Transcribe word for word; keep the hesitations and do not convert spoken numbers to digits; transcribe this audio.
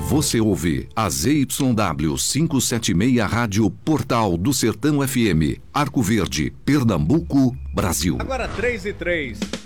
Você ouve a Z Y W quinhentos e setenta e seis Rádio Portal do Sertão F M, Arco Verde, Pernambuco, Brasil. Agora três e três.